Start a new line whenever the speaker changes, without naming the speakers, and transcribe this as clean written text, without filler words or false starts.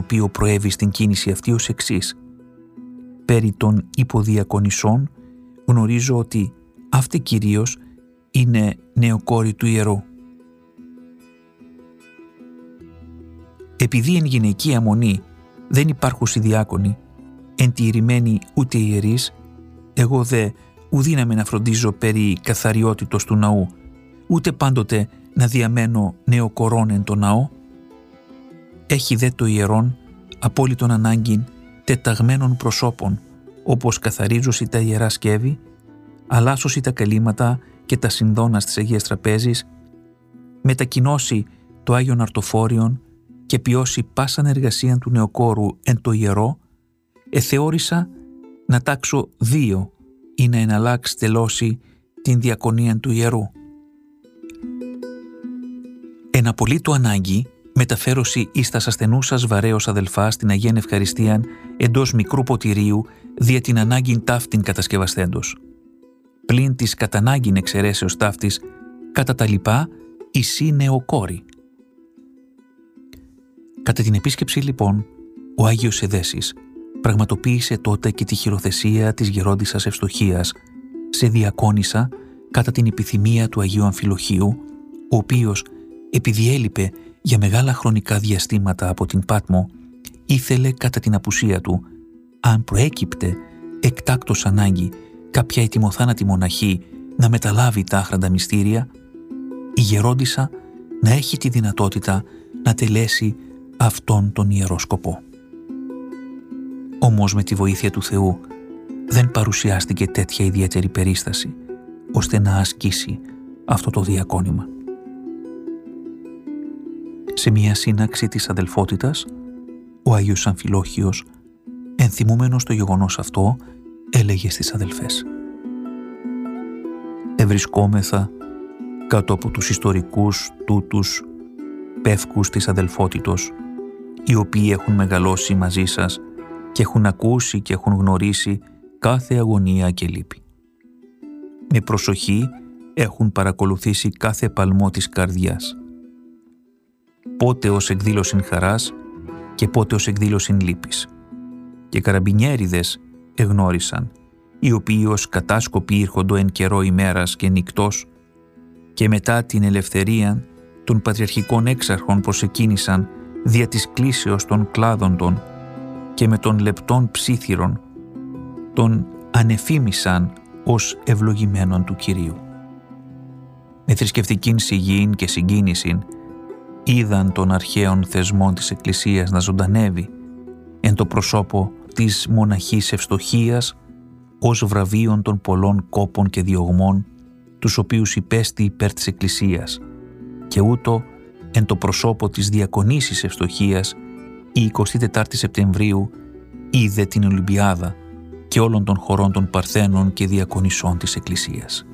οποίο προέβη στην κίνηση αυτή ως εξής. Περί των υποδιακονισσών γνωρίζω ότι αυτή κυρίως είναι νεοκόρη του ιερού. Επειδή εν γυναικεία μονή δεν υπάρχουσι διάκονοι, εν τηρημένοι ούτε ιερείς, εγώ δε ουδύναμαι να φροντίζω περί καθαριότητος του ναού, ούτε πάντοτε να διαμένω νεοκορών εν το ναό. Έχει δε το ιερόν απόλυτον ανάγκην τεταγμένων προσώπων, όπως καθαρίζωσι τα ιερά σκεύη, αλλάσωσι τα καλύματα και τα συνδόνα στις Αγίες Τραπέζεις, μετακοινώσει το Άγιον Αρτοφόριον και ποιώσει πάσαν εργασίαν του νεοκόρου εν το ιερό, εθεώρησα να τάξω 2 ή να εναλλάξ τελώσει την διακονία του ιερού. Εν απολύτω ανάγκη μεταφέρωση εις τας ασθενούσας βαρέως αδελφάς την Αγίαν Ευχαριστίαν εντός μικρού ποτηρίου δια την ανάγκην ταύτην κατασκευασθέντος. Πλην της κατανάγκην εξαιρέσεως ταύτης κατά τα λοιπά εισή νεοκόρη. Κατά την επίσκεψη λοιπόν, ο Άγιος Εδέσης πραγματοποίησε τότε και τη χειροθεσία της γερόντισσας Ευστοχίας σε διακόνισσα κατά την επιθυμία του Αγίου Αμφιλοχίου, ο οποίος, επειδή έλειπε για μεγάλα χρονικά διαστήματα από την Πάτμο, ήθελε κατά την απουσία του, αν προέκυπτε εκτάκτος ανάγκη κάποια ετοιμοθάνατη μοναχή να μεταλάβει τα άχραντα μυστήρια, η γερόντισσα να έχει τη δυνατότητα να τελέσει αυτόν τον ιερό σκοπό. Όμως με τη βοήθεια του Θεού δεν παρουσιάστηκε τέτοια ιδιαίτερη περίσταση ώστε να ασκήσει αυτό το διακόνημα. Σε μια σύναξη της αδελφότητας, ο Άγιος Αμφιλόχιος, ενθυμούμενος το γεγονός αυτό, έλεγε στις αδελφές: «Ευρισκόμεθα κάτω από τους ιστορικούς τούτους πεύκους της αδελφότητος, οι οποίοι έχουν μεγαλώσει μαζί σας και έχουν ακούσει και έχουν γνωρίσει κάθε αγωνία και λύπη. Με προσοχή έχουν παρακολουθήσει κάθε παλμό της καρδιάς, πότε ως εκδήλωσιν χαράς και πότε ως εκδήλωσιν λύπης. Και καραμπινιέριδες εγνώρισαν, οι οποίοι ως κατάσκοποι ήρχοντο εν καιρό ημέρας και νυκτός, και μετά την ελευθερία των πατριαρχικών έξαρχων προσεκίνησαν δια της κλίσεως των κλάδοντων και με των λεπτών ψήθυρων τον ανεφήμισαν ως ευλογημένον του Κυρίου. Με θρησκευτικήν σιγήν και συγκίνησιν είδαν των αρχαίων θεσμών της Εκκλησίας να ζωντανεύει εν το προσώπο της μοναχής Ευστοχίας ως βραβείων των πολλών κόπων και διωγμών τους οποίους υπέστη υπέρ της Εκκλησίας, και ούτω εν το προσώπο της διακονήσης Ευστοχίας η 24η Σεπτεμβρίου είδε την Ολυμπιάδα και όλων των χωρών των Παρθένων και διακονισσών της Εκκλησίας.